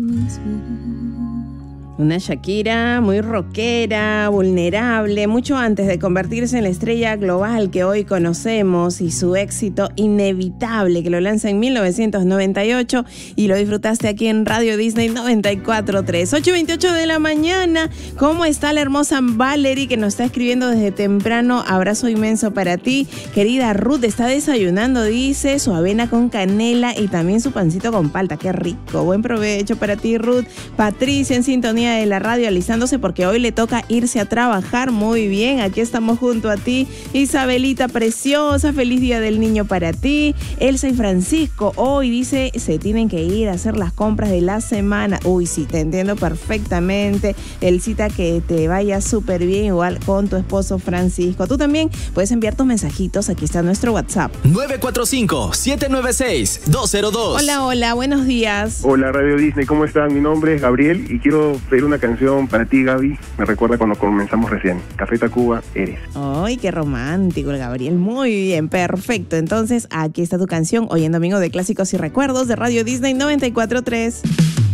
Una Shakira muy rockera, vulnerable, mucho antes de convertirse en la estrella global que hoy conocemos, y su éxito inevitable que lo lanza en 1998 y lo disfrutaste aquí en Radio Disney 94.3. 8:28 de la mañana. ¿Cómo está la hermosa Valerie que nos está escribiendo desde temprano? Abrazo inmenso para ti. Querida Ruth, está desayunando, dice, su avena con canela y también su pancito con palta. Qué rico. Buen provecho para ti, Ruth. Patricia en sintonía de la radio, alistándose porque hoy le toca irse a trabajar. Muy bien, aquí estamos junto a ti. Isabelita preciosa, feliz día del niño para ti. Elsa y Francisco, hoy dice, se tienen que ir a hacer las compras de la semana. Uy, sí, te entiendo perfectamente. Elcita, que te vaya súper bien, igual con tu esposo Francisco. Tú también puedes enviar tus mensajitos, aquí está nuestro WhatsApp. 945-796-202. Hola, buenos días. Hola, Radio Disney, ¿cómo están? Mi nombre es Gabriel y quiero pedir una canción para ti, Gaby. Me recuerda cuando comenzamos recién. Café Tacuba, Eres. Ay, qué romántico el Gabriel. Muy bien, perfecto. Entonces, aquí está tu canción, hoy en Domingo de Clásicos y Recuerdos de Radio Disney 94.3.